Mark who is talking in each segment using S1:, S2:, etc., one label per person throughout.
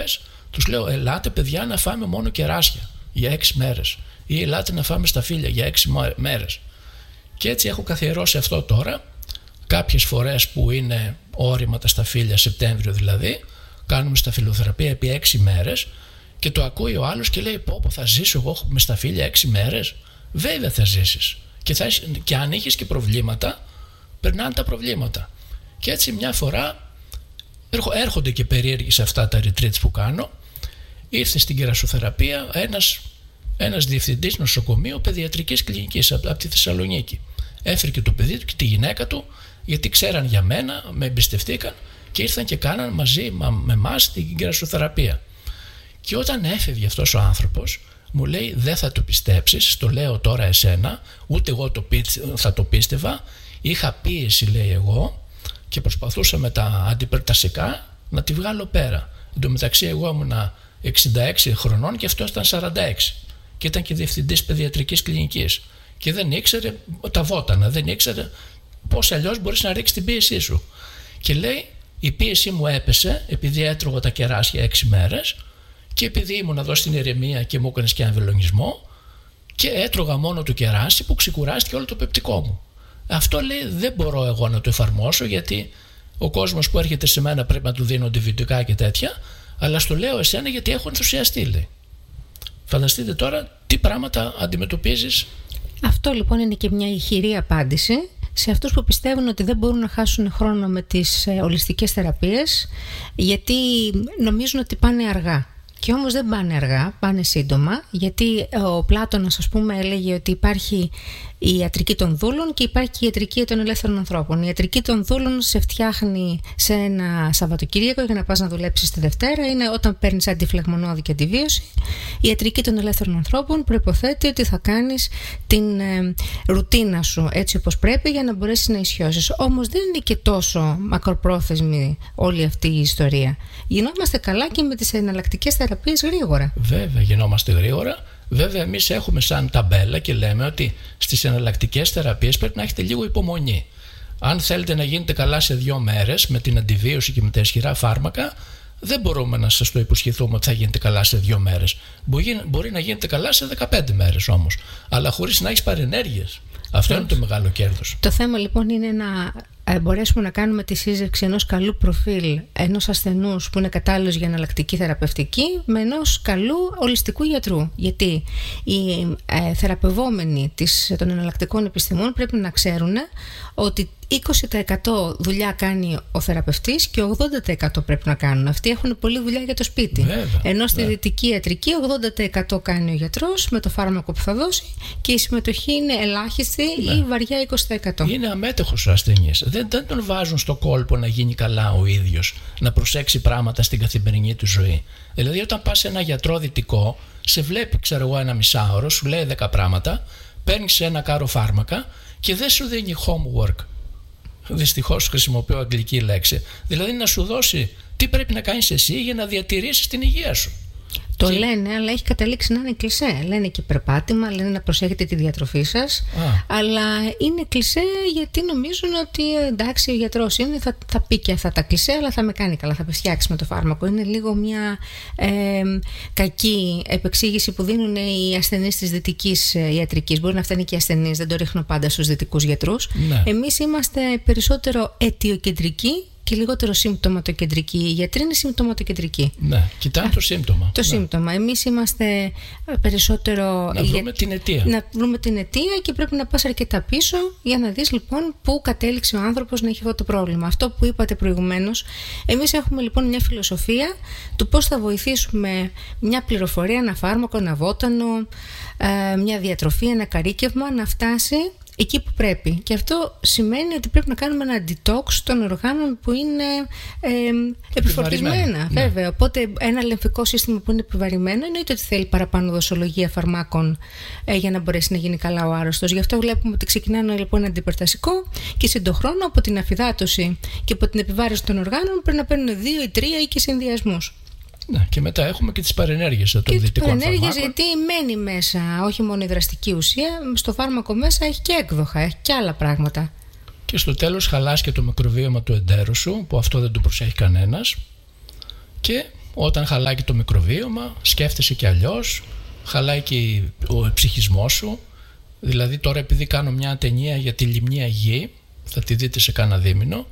S1: φορές τους λέω: ελάτε, παιδιά, να φάμε μόνο κεράσια για 6 μέρες. Ή ελάτε να φάμε σταφύλια για 6 μέρες. Και έτσι έχω καθιερώσει αυτό τώρα. Κάποιες φορές που είναι όρημα τα σταφύλια, Σεπτέμβριο δηλαδή, κάνουμε σταφυλοθεραπεία επί 6 μέρες. Και το ακούει ο άλλος και λέει: πω, θα ζήσω εγώ με σταφύλια 6 μέρες. Βέβαια θα ζήσεις. Και αν είχες και προβλήματα, περνάνε τα προβλήματα. Και έτσι μια φορά έρχονται και περίεργοι σε αυτά τα retreats που κάνω. Ήρθε στην κερασοθεραπεία ένας διευθυντής νοσοκομείου παιδιατρικής κλινικής από τη Θεσσαλονίκη. Έφερε και το παιδί του και τη γυναίκα του, γιατί ξέραν για μένα, με εμπιστευτήκαν και ήρθαν και κάναν μαζί με εμάς την κερασοθεραπεία. Και όταν έφευγε αυτός ο άνθρωπος, μου λέει: δεν θα το πιστέψεις, το λέω τώρα εσένα, ούτε εγώ θα το πίστευα. Είχα πίεση, λέει, εγώ, και προσπαθούσα με τα αντιπερτασικά να τη βγάλω πέρα. Εν τω μεταξύ, εγώ ήμουνα 66 χρονών και αυτός ήταν 46. Και ήταν και διευθυντής παιδιατρικής κλινικής. Και δεν ήξερε τα βότανα, δεν ήξερε πώς αλλιώς μπορείς να ρίξεις την πίεσή σου. Και λέει: η πίεση μου έπεσε επειδή έτρωγα τα κεράσια 6 μέρες. Και επειδή ήμουν εδώ στην ηρεμία και μου έκανες και ένα βελονισμό και έτρωγα μόνο το κεράσι που ξεκουράστηκε όλο το πεπτικό μου. Αυτό, λέει, δεν μπορώ εγώ να το εφαρμόσω, γιατί ο κόσμος που έρχεται σε μένα πρέπει να του δίνω αντιβιωτικά και τέτοια, αλλά στο λέω εσένα γιατί έχω ενθουσιαστεί, λέει. Φανταστείτε τώρα τι πράγματα αντιμετωπίζεις. Αυτό λοιπόν είναι και μια ηχηρή απάντηση σε αυτούς που πιστεύουν ότι δεν μπορούν να χάσουν χρόνο με τις ολιστικές θεραπείες, γιατί νομίζουν ότι πάνε αργά. Και όμως δεν πάνε αργά, πάνε σύντομα, γιατί ο Πλάτωνας, ας πούμε, έλεγε ότι υπάρχει η ιατρική των δούλων και υπάρχει και η ιατρική των ελεύθερων ανθρώπων. Η ιατρική των δούλων σε φτιάχνει σε ένα Σαββατοκύριακο για να πας να δουλέψεις τη Δευτέρα, είναι όταν παίρνεις αντιφλεγμονώδη και αντιβίωση. Η ιατρική των ελεύθερων ανθρώπων προϋποθέτει ότι θα κάνεις την ρουτίνα σου έτσι όπως πρέπει για να μπορέσεις να ισιώσεις. Όμως δεν είναι και τόσο μακροπρόθεσμη όλη αυτή η ιστορία. Γινόμαστε καλά και με τις εναλλακτικές θεραπείες γρήγορα. Βέβαια, γινόμαστε γρήγορα. Βέβαια, εμείς έχουμε σαν ταμπέλα και λέμε ότι στις εναλλακτικές θεραπείες πρέπει να έχετε λίγο υπομονή. Αν θέλετε να γίνετε καλά σε 2 μέρες με την αντιβίωση και με τα ισχυρά φάρμακα, δεν μπορούμε να σας το υποσχεθούμε ότι θα γίνετε καλά σε 2 μέρες. Μπορεί να γίνετε καλά σε 15 μέρες όμως, αλλά χωρίς να έχεις παρενέργειες. Αυτό είναι το μεγάλο κέρδος. Το θέμα λοιπόν είναι να μπορέσουμε να κάνουμε τη σύζευξη ενός καλού προφίλ ενός ασθενούς που είναι κατάλληλος για εναλλακτική θεραπευτική με ενός καλού ολιστικού γιατρού. Γιατί οι θεραπευόμενοι των εναλλακτικών επιστημών πρέπει να ξέρουν ότι 20% δουλειά κάνει ο θεραπευτής και 80% πρέπει να κάνουν. Αυτοί έχουν πολλή δουλειά για το σπίτι. Βέβαια, ενώ στη δυτική ιατρική 80% κάνει ο γιατρός με το φάρμακο που θα δώσει και η συμμετοχή είναι ελάχιστη ή βαριά 20%. Είναι αμέτωχος ο ασθενής. Δεν τον βάζουν στο κόλπο να γίνει καλά ο ίδιος, να προσέξει πράγματα στην καθημερινή του ζωή. Δηλαδή, όταν πας σε ένα γιατρό δυτικό, σε βλέπει, ξέρω εγώ, ένα μισάωρο, σου λέει 10 πράγματα, παίρνεις ένα κάρο φάρμακα και δεν σου δίνει homework. Δυστυχώς χρησιμοποιώ αγγλική λέξη. Δηλαδή να σου δώσει τι πρέπει να κάνεις εσύ για να διατηρήσεις την υγεία σου. Το λένε, αλλά έχει καταλήξει να είναι κλισέ. Λένε και περπάτημα, λένε να προσέχετε τη διατροφή σας. Αλλά είναι κλισέ γιατί νομίζουν ότι εντάξει, ο γιατρός είναι, θα πει και αυτά τα κλισέ, αλλά θα με κάνει καλά, θα με φτιάξει με το φάρμακο. Είναι λίγο μια κακή επεξήγηση που δίνουν οι ασθενείς της δυτικής ιατρικής. Μπορεί να φτάνει και οι ασθενείς, δεν το ρίχνω πάντα στους δυτικούς γιατρούς. Ναι. Εμείς είμαστε περισσότερο αιτιοκεντρικοί και λιγότερο συμπτωματοκεντρική. Οι γιατροί είναι συμπτωματοκεντρικοί. Ναι, κοιτάνε το σύμπτωμα. Το σύμπτωμα. Εμείς είμαστε περισσότερο. Να βρούμε την αιτία. Να βρούμε την αιτία και πρέπει να πας αρκετά πίσω για να δεις λοιπόν πού κατέληξε ο άνθρωπος να έχει αυτό το πρόβλημα. Αυτό που είπατε προηγουμένως. Εμείς έχουμε λοιπόν μια φιλοσοφία του πώς θα βοηθήσουμε μια πληροφορία, ένα φάρμακο, ένα βότανο, μια διατροφή, ένα καρύκευμα να φτάσει εκεί που πρέπει. Και αυτό σημαίνει ότι πρέπει να κάνουμε ένα detox των οργάνων που είναι επιφορτισμένα. Βέβαια. Ναι. Οπότε ένα λεμφικό σύστημα που είναι επιβαρημένο εννοείται ότι θέλει παραπάνω δοσολογία φαρμάκων για να μπορέσει να γίνει καλά ο άρρωστος. Γι' αυτό βλέπουμε ότι ξεκινάνε λοιπόν ένα αντιπερτασικό και συντοχρόνω από την αφυδάτωση και από την επιβάρηση των οργάνων πρέπει να παίρνουν 2 ή 3 ή και συνδυασμούς. Ναι, και μετά έχουμε και τις παρενέργειες των δυτικών φαρμάκων. Τις παρενέργειες γιατί μένει μέσα όχι μόνο η δραστική ουσία, στο φάρμακο μέσα έχει και έκδοχα, έχει και άλλα πράγματα. Και στο τέλος χαλάς και το μικροβίωμα του εντέρου σου, που αυτό δεν το προσέχει κανένας, και Όταν χαλάει και το μικροβίωμα, σκέφτεσαι και αλλιώς, χαλάει και ο ψυχισμός σου. Δηλαδή τώρα, επειδή κάνω μια ταινία για τη λιμνία γη, θα τη δείτε σε κάνα δίμηνο,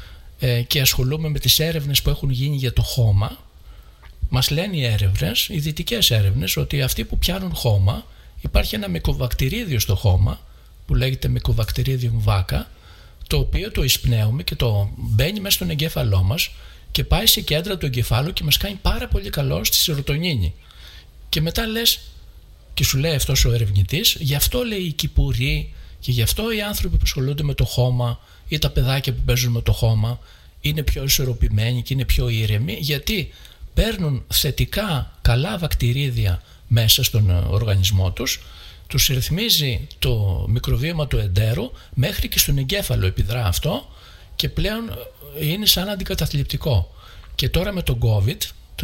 S1: και ασχολούμαι με τις έρευνες που έχουν γίνει για το χώμα, μας λένε οι έρευνες, οι δυτικές έρευνες, ότι αυτοί που πιάνουν χώμα, υπάρχει ένα μικοβακτηρίδιο στο χώμα που λέγεται Mycobacteridium vacca, το οποίο το εισπνέουμε και το μπαίνει μέσα στον εγκέφαλό μας και πάει σε κέντρα του εγκεφάλου και μας κάνει πάρα πολύ καλό στη σερωτονίνη. Και μετά λες, και σου λέει αυτός ο ερευνητής, γι' αυτό λέει οι κυπουροί και γι' αυτό οι άνθρωποι που ασχολούνται με το χώμα ή τα παιδάκια που παίζουν με το χώμα είναι πιο ισορροπημένοι και είναι πιο ήρεμοι, γιατί παίρνουν θετικά καλά βακτηρίδια μέσα στον οργανισμό τους, τους ρυθμίζει το μικροβίωμα του εντέρου, μέχρι και στον εγκέφαλο επιδρά αυτό και πλέον είναι σαν αντικαταθλιπτικό. Και τώρα με τον COVID το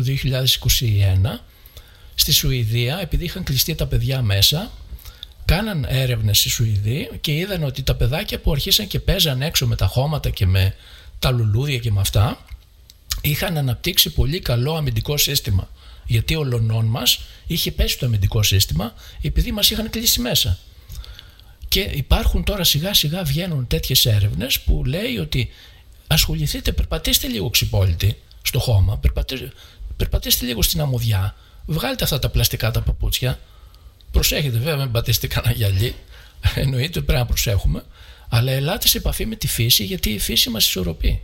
S1: 2021 στη Σουηδία, επειδή είχαν κλειστεί τα παιδιά μέσα, κάναν έρευνες στη Σουηδία και είδαν ότι τα παιδάκια που αρχίσαν και παίζαν έξω με τα χώματα και με τα λουλούδια και με αυτά, είχαν αναπτύξει πολύ καλό αμυντικό σύστημα. Γιατί ο λονών μας είχε πέσει το αμυντικό σύστημα επειδή μας είχαν κλείσει μέσα. Και υπάρχουν τώρα σιγά σιγά βγαίνουν τέτοιες έρευνες που λέει ότι ασχοληθείτε, περπατήστε λίγο ξυπόλυτοι στο χώμα, περπατήστε λίγο στην αμμουδιά, βγάλτε αυτά τα πλαστικά τα παπούτσια. Προσέχετε βέβαια, μην πατήσετε κανένα γυαλί, εννοείται πρέπει να προσέχουμε, αλλά ελάτε σε επαφή με τη φύση, γιατί η φύση μας ισορροπεί.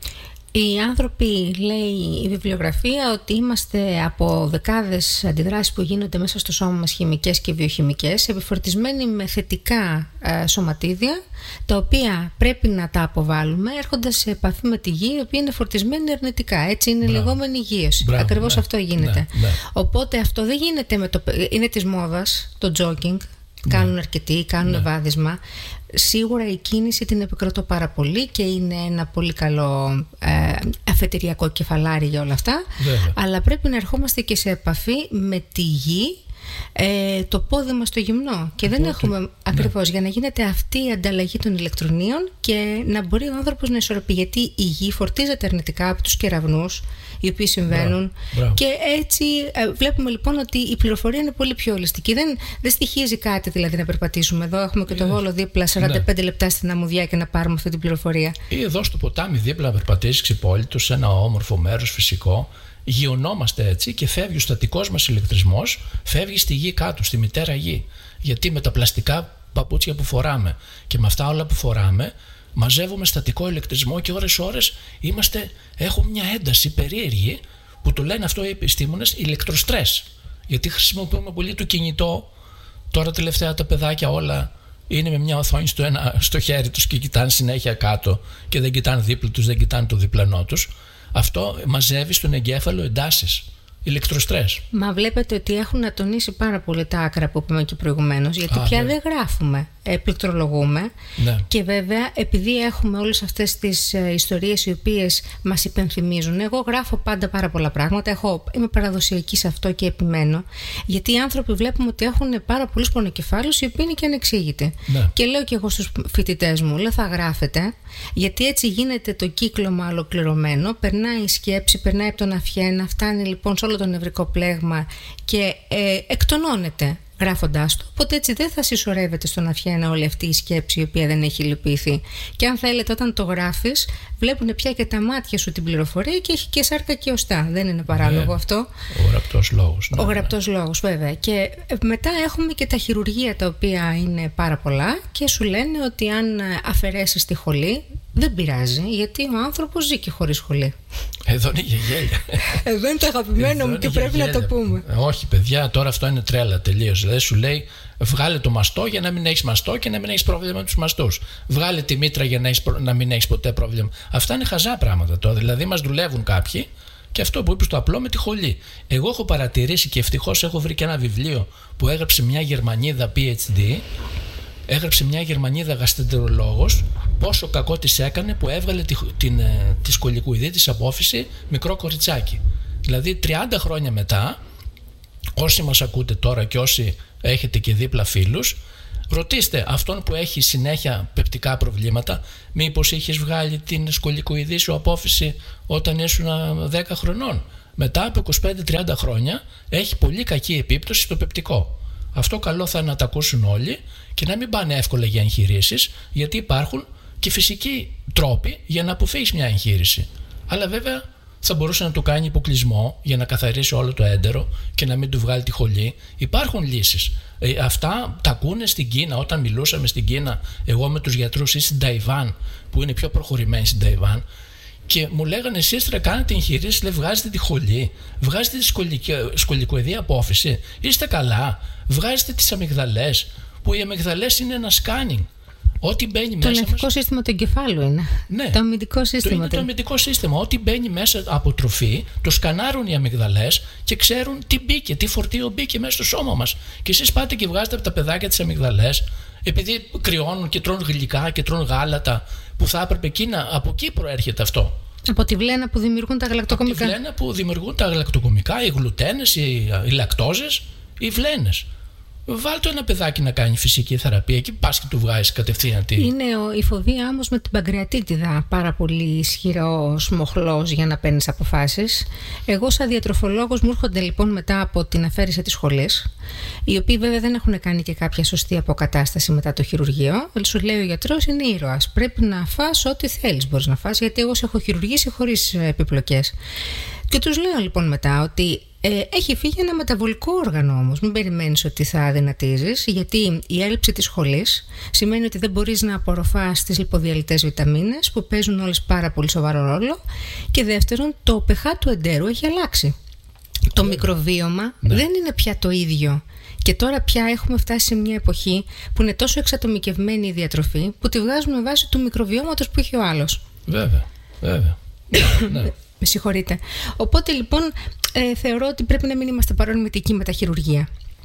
S2: Οι άνθρωποι, λέει η βιβλιογραφία, ότι είμαστε από δεκάδες αντιδράσεις που γίνονται μέσα στο σώμα μας, χημικές και βιοχημικές, επιφορτισμένοι με θετικά σωματίδια, τα οποία πρέπει να τα αποβάλουμε έρχοντας σε επαφή με τη γη, η οποία είναι φορτισμένη αρνητικά. Έτσι είναι η λεγόμενη υγείωση. Ακριβώς αυτό γίνεται. Οπότε αυτό δεν γίνεται είναι της μόδας, το jogging. Κάνουν αρκετοί, κάνουν βάδισμα. Σίγουρα η κίνηση την επικροτώ πάρα πολύ και είναι ένα πολύ καλό αφετηριακό κεφαλάρι για όλα αυτά.
S1: Βέβαια.
S2: Αλλά πρέπει να ερχόμαστε και σε επαφή με τη γη, το πόδι μας στο γυμνό. Και δεν έχουμε ακριβώς για να γίνεται αυτή η ανταλλαγή των ηλεκτρονίων και να μπορεί ο άνθρωπος να ισορροπεί. Γιατί η γη φορτίζεται αρνητικά από τους κεραυνούς, οι οποίοι συμβαίνουν.
S1: Μπράβο.
S2: Και έτσι βλέπουμε λοιπόν ότι η πληροφορία είναι πολύ πιο ολιστική. Δεν στοιχίζει κάτι δηλαδή να περπατήσουμε. Εδώ έχουμε και το Βόλο δίπλα, 45 λεπτά στην αμμουδιά και να πάρουμε αυτή την πληροφορία.
S1: Ή εδώ στο ποτάμι δίπλα να περπατήσει ξυπόλυτο σε ένα όμορφο μέρος φυσικό. Γιονόμαστε έτσι και φεύγει ο στατικός μας ηλεκτρισμός, φεύγει στη γη κάτω, στη μητέρα γη. Γιατί με τα πλαστικά παπούτσια που φοράμε και με αυτά όλα που φοράμε, μαζεύουμε στατικό ηλεκτρισμό και ώρες έχουμε μια ένταση περίεργη που το λένε αυτό οι επιστήμονες ηλεκτροστρες. Γιατί χρησιμοποιούμε πολύ το κινητό. Τώρα τελευταία τα παιδάκια όλα είναι με μια οθόνη στο χέρι τους και κοιτάνε συνέχεια κάτω και δεν κοιτάνε δίπλα τους, δεν κοιτάνε το διπλανό τους. Αυτό μαζεύει στον εγκέφαλο εντάσεις, ηλεκτροστρες. Μα
S2: βλέπετε ότι έχουν ατονίσει πάρα πολύ τα άκρα που είπαμε και προηγουμένως, γιατί πια δεν γράφουμε, πληκτρολογούμε.
S1: Ναι.
S2: Και βέβαια, επειδή έχουμε όλες αυτές τις ιστορίες οι οποίες μας υπενθυμίζουν, εγώ γράφω πάντα πάρα πολλά πράγματα. Είμαι παραδοσιακή σε αυτό και επιμένω, γιατί οι άνθρωποι βλέπουμε ότι έχουν πάρα πολλούς πονοκεφάλους οι οποίοι είναι και ανεξήγητοι.
S1: Ναι.
S2: Και λέω και εγώ στους φοιτητές μου, λέω θα γράφετε, γιατί έτσι γίνεται το κύκλωμα ολοκληρωμένο, περνάει η σκέψη, περνάει από τον αυχένα, φτάνει λοιπόν σε όλο το νευρικό πλέγμα και εκτονώνεται γράφοντάς το. Οπότε έτσι δεν θα συσσωρεύεται στον αυχένα όλη αυτή η σκέψη η οποία δεν έχει υλοποιηθεί. Και αν θέλετε, όταν το γράφεις, βλέπουν πια και τα μάτια σου την πληροφορία και έχει και σάρκα και οστά. Δεν είναι παράλογο αυτό.
S1: Ο γραπτός λόγος.
S2: Ο γραπτός λόγος, βέβαια. Και μετά έχουμε και τα χειρουργεία, τα οποία είναι πάρα πολλά και σου λένε ότι αν αφαιρέσεις τη χολή, δεν πειράζει, γιατί ο άνθρωπος ζει και χωρίς χολή.
S1: Εδώ είναι για γέλια.
S2: Εδώ είναι το αγαπημένο μου και πρέπει να το πούμε.
S1: Όχι, παιδιά, τώρα αυτό είναι τρέλα τελείως. Δηλαδή σου λέει, βγάλε το μαστό για να μην έχεις μαστό και να μην έχεις πρόβλημα με τους μαστούς. Βγάλε τη μήτρα για να μην έχεις ποτέ πρόβλημα. Αυτά είναι χαζά πράγματα τώρα. Δηλαδή, μας δουλεύουν κάποιοι και αυτό που είπες το απλό με τη χολή. Εγώ έχω παρατηρήσει και ευτυχώς έχω βρει και ένα βιβλίο που έγραψε μια Γερμανίδα PhD. Έγραψε μια Γερμανίδα γαστρεντερολόγος πόσο κακό της έκανε που έβγαλε τη σκολικοειδή της απόφυση μικρό κοριτσάκι. Δηλαδή 30 χρόνια μετά, όσοι μας ακούτε τώρα και όσοι έχετε και δίπλα φίλους, ρωτήστε αυτόν που έχει συνέχεια πεπτικά προβλήματα, μήπως είχες βγάλει την σκολικοειδή σου απόφυση όταν ήσουν 10 χρονών. μετά από 25-30 χρόνια έχει πολύ κακή επίπτωση στο πεπτικό. Αυτό καλό θα είναι να τα ακούσουν όλοι και να μην πάνε εύκολα για εγχειρήσεις, γιατί υπάρχουν και φυσικοί τρόποι για να αποφύγεις μια εγχείρηση. Αλλά βέβαια θα μπορούσε να του κάνει υποκλεισμό για να καθαρίσει όλο το έντερο και να μην του βγάλει τη χολή. Υπάρχουν λύσεις. Αυτά τα ακούνε στην Κίνα. Όταν μιλούσαμε στην Κίνα, εγώ με τους γιατρούς, ή στην Ταϊβάν, που είναι πιο προχωρημένοι στην Ταϊβάν, και μου λέγανε: εσείς κάνετε εγχειρήσεις, βγάζετε τη χολή, βγάζετε τη σκολικοειδή απόφυση, είστε καλά, βγάζετε τις αμυγδαλές, που οι αμυγδαλές είναι ένα σκάνινγκ. Ό,τι μπαίνει
S2: το
S1: μέσα.
S2: Το λευκό σύστημα του εγκεφάλου είναι.
S1: Ναι,
S2: το αμυντικό σύστημα.
S1: Είναι το αμυντικό σύστημα. Ό,τι μπαίνει μέσα από τροφή, το σκανάρουν οι αμυγδαλές και ξέρουν τι μπήκε, τι φορτίο μπήκε μέσα στο σώμα μας. Και εσείς πάτε και βγάζετε από τα παιδάκια τις αμυγδαλές, επειδή κρυώνουν και τρώνε γλυκά και τρώνε γάλατα, που θα έπρεπε από εκεί προέρχεται αυτό.
S2: Από τη βλένα που δημιουργούν τα γαλακτοκομικά.
S1: Από τη βλένα που δημιουργούν τα γαλακτοκομικά, οι γλουτένες, οι λακτόζες, οι βλένες. Βάλτε ένα παιδάκι να κάνει φυσική θεραπεία, εκεί πας και του βγάζεις κατευθείαν τη.
S2: Είναι η φοβία όμως με την παγκρεατίτιδα πάρα πολύ ισχυρός μοχλός για να παίρνεις αποφάσεις. Εγώ, σαν διατροφολόγος, μου έρχονται λοιπόν μετά από την αφαίρεση της σχολής, οι οποίοι βέβαια δεν έχουν κάνει και κάποια σωστή αποκατάσταση μετά το χειρουργείο. Σου λέει ο γιατρός: είναι ήρωας. Πρέπει να φας ό,τι θέλεις, μπορείς να φας, γιατί εγώ σε έχω χειρουργήσει χωρίς επιπλοκές. Και τους λέω λοιπόν μετά ότι έχει φύγει ένα μεταβολικό όργανο όμως. Μην περιμένεις ότι θα αδυνατίζεις, γιατί η έλλειψη της σχολής σημαίνει ότι δεν μπορείς να απορροφάς τις λιποδιαλυτές βιταμίνες, που παίζουν όλες πάρα πολύ σοβαρό ρόλο. Και δεύτερον, το pH του εντέρου έχει αλλάξει. Το μικροβίωμα δεν είναι πια το ίδιο. Και τώρα πια έχουμε φτάσει σε μια εποχή που είναι τόσο εξατομικευμένη η διατροφή, που τη βγάζουμε με βάση του μικροβιώματος που έχει ο άλλος.
S1: Βέβαια. Ναι.
S2: Με συγχωρείτε. Οπότε λοιπόν θεωρώ ότι πρέπει να μην είμαστε παρορμητικοί με τα χειρουργεία.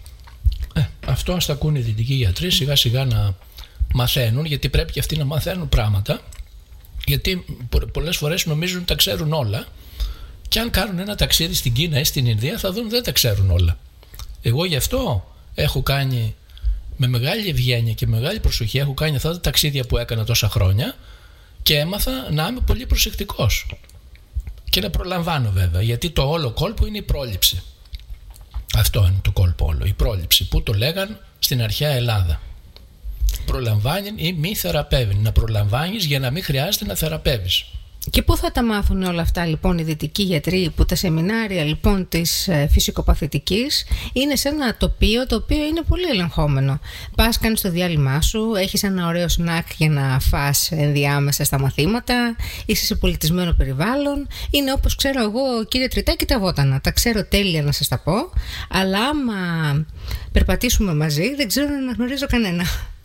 S1: Αυτό ας τα ακούνε οι δυτικοί γιατροί, σιγά σιγά να μαθαίνουν, γιατί πρέπει και αυτοί να μαθαίνουν πράγματα, γιατί πολλές φορές νομίζουν ότι τα ξέρουν όλα, και αν κάνουν ένα ταξίδι στην Κίνα ή στην Ινδία θα δουν δεν τα ξέρουν όλα. Εγώ γι' αυτό έχω κάνει με μεγάλη ευγένεια και μεγάλη προσοχή, έχω κάνει αυτά τα ταξίδια που έκανα τόσα χρόνια και έμαθα να είμαι πολύ προσεκτικός. Και να προλαμβάνω βέβαια, γιατί το όλο κόλπο είναι η πρόληψη. Αυτό είναι το κόλπο όλο, η πρόληψη, που το λέγαν στην αρχαία Ελλάδα. Προλαμβάνει ή μη θεραπεύει. Να προλαμβάνεις για να μην χρειάζεται να θεραπεύεις.
S2: Και πού θα τα μάθουν όλα αυτά λοιπόν οι δυτικοί γιατροί, που τα σεμινάρια λοιπόν της φυσικοπαθητικής είναι σε ένα τοπίο το οποίο είναι πολύ ελεγχόμενο. Πας, κάνεις το διάλειμμά σου, έχεις ένα ωραίο σνακ για να φας ενδιάμεσα στα μαθήματα, είσαι σε πολιτισμένο περιβάλλον. Είναι όπως ξέρω εγώ, κύριε Τριτάκη, τα βότανα. Τα ξέρω τέλεια να σας τα πω, αλλά άμα περπατήσουμε μαζί δεν ξέρω να αναγνωρίζω κανένα.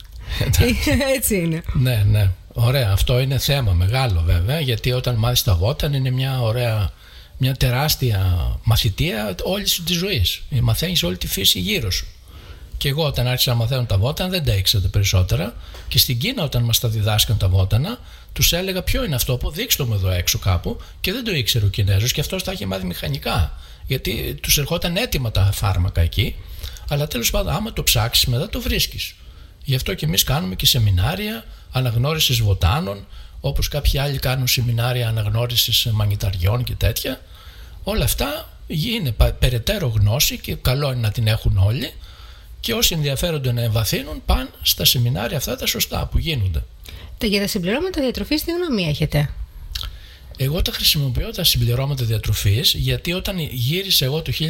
S2: Έτσι είναι.
S1: Ναι. Ωραία, αυτό είναι θέμα μεγάλο βέβαια, γιατί όταν μάθεις τα βότανα είναι μια τεράστια μαθητεία όλης της ζωής. Μαθαίνεις όλη τη φύση γύρω σου. Και εγώ όταν άρχισα να μαθαίνω τα βότανα δεν τα ήξερα περισσότερα, και στην Κίνα όταν μας τα διδάσκαν τα βότανα τους έλεγα ποιο είναι αυτό, αποδείξτε μου εδώ έξω κάπου, και δεν το ήξερε ο Κινέζος, και αυτός τα είχε μάθει μηχανικά, γιατί τους ερχόταν έτοιμα τα φάρμακα εκεί, αλλά τέλος πάντων άμα το ψάξεις μετά το βρίσκεις. Γι' αυτό και εμείς κάνουμε και σεμινάρια αναγνώρισης βοτάνων, όπως κάποιοι άλλοι κάνουν σεμινάρια αναγνώρισης μανιταριών και τέτοια. Όλα αυτά είναι περαιτέρω γνώση και καλό είναι να την έχουν όλοι, και όσοι ενδιαφέρονται να εμβαθύνουν πάνε στα σεμινάρια αυτά τα σωστά που γίνονται.
S2: Για τα συμπληρώματα διατροφής τι γνώμη έχετε?
S1: Εγώ τα χρησιμοποιώ τα συμπληρώματα διατροφής, γιατί όταν γύρισα εγώ το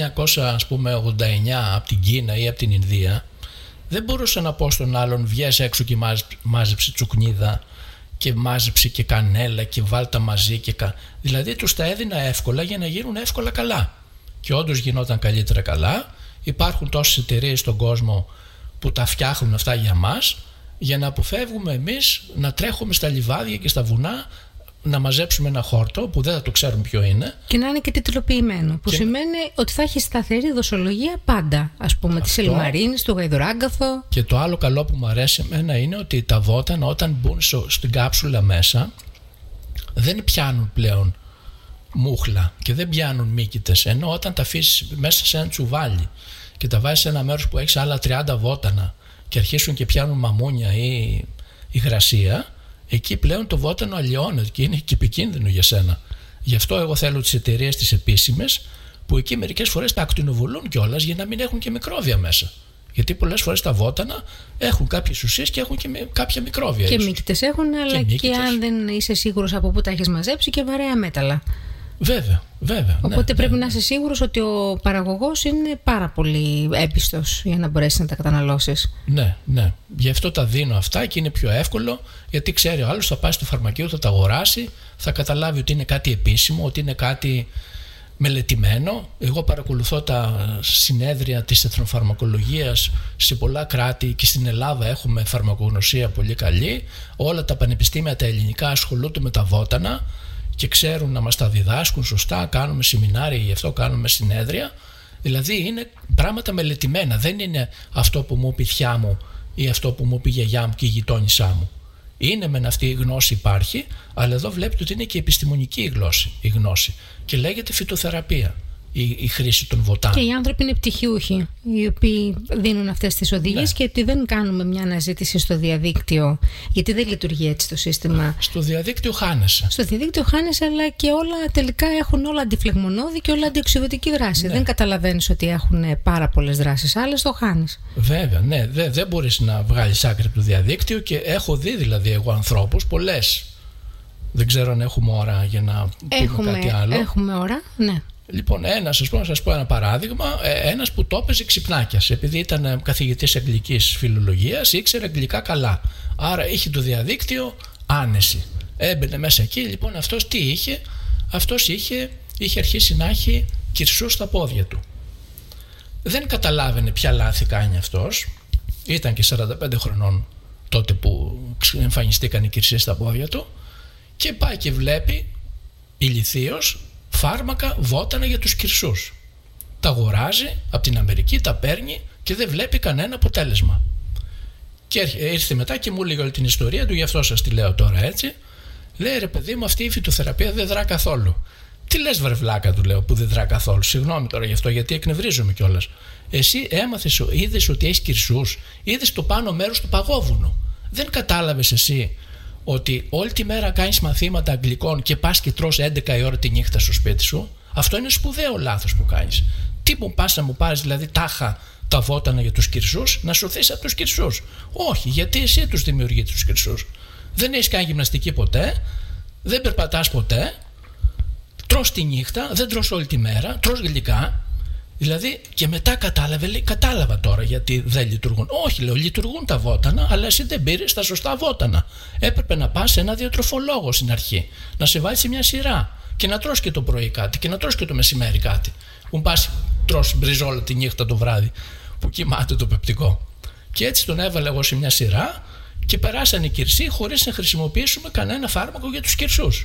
S1: 1989 από την Κίνα ή από την Ινδία, δεν μπορούσα να πω στον άλλον βγες έξω και μάζεψε τσουκνίδα και μάζεψε και κανέλα και βάλτα μαζί δηλαδή τους τα έδινα εύκολα για να γίνουν εύκολα καλά, και όντως γινόταν καλύτερα καλά. Υπάρχουν τόσες εταιρείες στον κόσμο που τα φτιάχνουν αυτά για μας, για να αποφεύγουμε εμείς να τρέχουμε στα λιβάδια και στα βουνά να μαζέψουμε ένα χόρτο που δεν θα το ξέρουν ποιο είναι.
S2: Και να είναι και τιτλοποιημένο. Που σημαίνει ότι θα έχει σταθερή δοσολογία πάντα. Ας πούμε τη ελιμαρίνης, του γαϊδουράγκαθο.
S1: Και το άλλο καλό που μου αρέσει εμένα είναι ότι τα βότανα όταν μπουν στην κάψουλα μέσα δεν πιάνουν πλέον μούχλα και δεν πιάνουν μύκητες. Ενώ όταν τα αφήσεις μέσα σε ένα τσουβάλι και τα βάζεις σε ένα μέρος που έχεις άλλα 30 βότανα και αρχίσουν και πιάνουν μαμούνια ή υγρασία, εκεί πλέον το βότανο αλλοιώνεται και είναι και επικίνδυνο για σένα. Γι' αυτό εγώ θέλω τις εταιρείες τις επίσημες που εκεί μερικές φορές τα ακτινοβολούν κιόλας για να μην έχουν και μικρόβια μέσα. Γιατί πολλές φορές τα βότανα έχουν κάποιες ουσίες και έχουν και κάποια μικρόβια.
S2: Και μύκητες έχουν, αλλά και αν δεν είσαι σίγουρος από πού τα έχεις μαζέψει, και βαρέα μέταλλα.
S1: Βέβαια.
S2: Οπότε πρέπει να είσαι σίγουρος ότι ο παραγωγός είναι πάρα πολύ έμπιστος για να μπορέσεις να τα καταναλώσεις.
S1: Ναι. Γι' αυτό τα δίνω αυτά και είναι πιο εύκολο, γιατί ξέρει ο άλλος, θα πάει στο φαρμακείο, θα τα αγοράσει, θα καταλάβει ότι είναι κάτι επίσημο, ότι είναι κάτι μελετημένο. Εγώ παρακολουθώ τα συνέδρια της εθνοφαρμακολογίας σε πολλά κράτη και στην Ελλάδα έχουμε φαρμακογνωσία πολύ καλή. Όλα τα πανεπιστήμια τα ελληνικά ασχολούνται με τα βότανα και ξέρουν να μας τα διδάσκουν σωστά. Κάνουμε σεμινάρια γι' αυτό, κάνουμε συνέδρια. Δηλαδή είναι πράγματα μελετημένα. Δεν είναι αυτό που μου είπε η θιά μου ή αυτό που μου είπε η γιαγιά μου και η γειτόνισά μου. Είναι μεν αυτή η γνώση υπάρχει, αλλά εδώ βλέπετε ότι είναι και επιστημονική η γνώση και λέγεται φυτοθεραπεία η χρήση των βοτάνων.
S2: Και οι άνθρωποι είναι πτυχιούχοι, οι οποίοι δίνουν αυτές τις οδηγίες, και ότι δεν κάνουμε μια αναζήτηση στο διαδίκτυο, γιατί δεν λειτουργεί έτσι το σύστημα.
S1: Στο διαδίκτυο χάνεσαι.
S2: Στο διαδίκτυο χάνεσαι, αλλά και όλα τελικά έχουν όλα αντιφλεγμονώδη και όλα αντιοξυδοτική δράση. Δεν καταλαβαίνεις ότι έχουν πάρα πολλές δράσεις, άλλες το χάνεις.
S1: Βέβαια, ναι, δεν μπορείς να βγάλεις άκρη από το διαδίκτυο, και έχω δει δηλαδή εγώ ανθρώπους, πολλές. Δεν ξέρω αν έχουμε ώρα για να πούμε κάτι άλλο.
S2: Έχουμε ώρα, ναι.
S1: Λοιπόν, να σας πω ένα παράδειγμα. Ένας που το έπαιζε ξυπνάκιας, επειδή ήταν καθηγητής αγγλικής φιλολογίας, ήξερε αγγλικά καλά. Άρα είχε το διαδίκτυο άνεση. Έμπαινε μέσα εκεί. Λοιπόν, αυτός τι είχε? Αυτός είχε αρχίσει να έχει κυρσούς στα πόδια του. Δεν καταλάβαινε ποια λάθη κάνει αυτός. Ήταν και 45 χρονών τότε που εμφανιστήκαν οι κυρσίες στα πόδια του, και πάει και βλέπει ηλιθίος φάρμακα βότανα για τους κυρσούς. Τα αγοράζει από την Αμερική, τα παίρνει και δεν βλέπει κανένα αποτέλεσμα. Και ήρθε μετά και μου έλεγε όλη την ιστορία του, γι' αυτό σας τη λέω τώρα έτσι. Λέει, ρε παιδί μου, αυτή η φυτοθεραπεία δεν δρά καθόλου. Τι λες βρεβλάκα, του λέω, που δεν δρά καθόλου? Συγγνώμη τώρα γι' αυτό, γιατί εκνευρίζομαι κιόλας. Εσύ έμαθες, είδες ότι έχεις κυρσούς, είδες το πάνω μέρος του παγόβουνου. Δεν κατάλαβες εσύ ότι όλη τη μέρα κάνεις μαθήματα αγγλικών και πας και τρως 11 η ώρα τη νύχτα στο σπίτι σου? Αυτό είναι σπουδαίο λάθος που κάνεις. Τι μου πας να μου πάρεις δηλαδή τάχα τα βότανα για τους κυρσούς, να σωθείς από τους κυρσούς? Όχι, γιατί εσύ τους δημιουργείς τους κυρσούς. Δεν έχεις κάνει γυμναστική ποτέ, δεν περπατάς ποτέ, τρως τη νύχτα, δεν τρως όλη τη μέρα, τρως γλυκά. Δηλαδή, και μετά κατάλαβα τώρα γιατί δεν λειτουργούν. Όχι, λέω, λειτουργούν τα βότανα, αλλά εσύ δεν πήρες τα σωστά βότανα. Έπρεπε να πας σε ένα διατροφολόγο στην αρχή, να σε βάλει σε μια σειρά και να τρως και το πρωί κάτι και να τρως και το μεσημέρι κάτι. Που πας, τρως μπριζόλα τη νύχτα το βράδυ που κοιμάται το πεπτικό. Και έτσι τον έβαλα εγώ σε μια σειρά και περάσανε οι κυρσοί χωρίς να χρησιμοποιήσουμε κανένα φάρμακο για τους κυρσούς.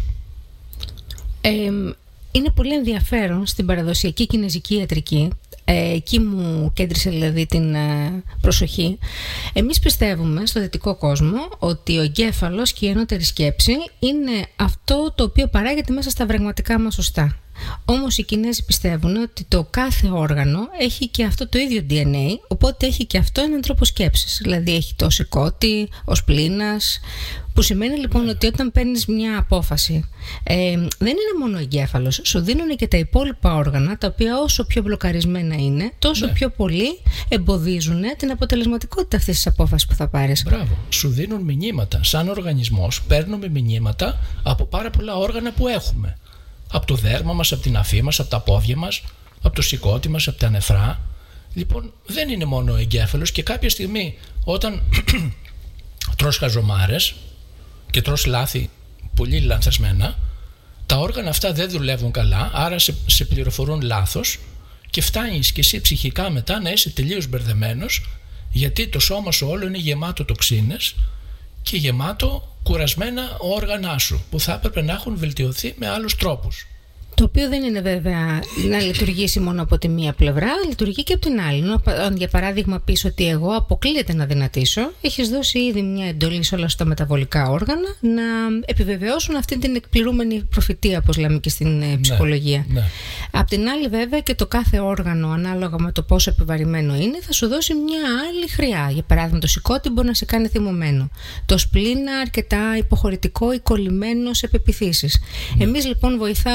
S2: Είναι πολύ ενδιαφέρον στην παραδοσιακή κινεζική ιατρική. Εκεί μου κέντρισε δηλαδή την προσοχή. Εμείς πιστεύουμε στο δυτικό κόσμο ότι ο εγκέφαλος και η ενώτερη σκέψη είναι αυτό το οποίο παράγεται μέσα στα βραγματικά μας οστά. Όμως οι Κινέζοι πιστεύουν ότι το κάθε όργανο έχει και αυτό το ίδιο DNA, οπότε έχει και αυτό έναν τρόπο σκέψης. Δηλαδή έχει το σηκώτη, ο σπλήνας, που σημαίνει λοιπόν ότι όταν παίρνεις μια απόφαση δεν είναι μόνο ο εγκέφαλος, σου δίνουν και τα υπόλοιπα όργανα, τα οποία όσο πιο μπλοκαρισμένα είναι, τόσο πιο πολύ εμποδίζουν την αποτελεσματικότητα αυτής της απόφασης που θα πάρεις.
S1: Μπράβο, σου δίνουν μηνύματα. Σαν οργανισμός παίρνουμε μηνύματα από πάρα πολλά όργανα που έχουμε. Από το δέρμα μας, από την αφή μας, από τα πόδια μας, από το σηκώτη μας, από τα νεφρά. Λοιπόν, δεν είναι μόνο ο εγκέφαλος, και κάποια στιγμή όταν τρως χαζομάρες και τρως λάθη πολύ λανθασμένα, τα όργανα αυτά δεν δουλεύουν καλά, άρα σε πληροφορούν λάθος και φτάνεις και εσύ ψυχικά μετά να είσαι τελείως μπερδεμένος, γιατί το σώμα σου όλο είναι γεμάτο τοξίνες και γεμάτο κουρασμένα όργανά σου που θα έπρεπε να έχουν βελτιωθεί με άλλους τρόπους.
S2: Το οποίο δεν είναι βέβαια να λειτουργήσει μόνο από τη μία πλευρά, λειτουργεί και από την άλλη. Αν για παράδειγμα πεις ότι εγώ αποκλείεται να δυνατήσω, έχεις δώσει ήδη μια εντολή σε όλα τα μεταβολικά όργανα να επιβεβαιώσουν αυτή την εκπληρούμενη προφητεία, όπως λέμε και στην ψυχολογία.
S1: Ναι.
S2: Απ' την άλλη, βέβαια, και το κάθε όργανο, ανάλογα με το πόσο επιβαρημένο είναι, θα σου δώσει μια άλλη χρειά. Για παράδειγμα, το σηκώτη μπορεί να σε κάνει θυμωμένο. Το σπλήνα αρκετά υποχωρητικό ή κολλημένο σε πεποιθήσεις. Εμείς λοιπόν, βοηθάοντας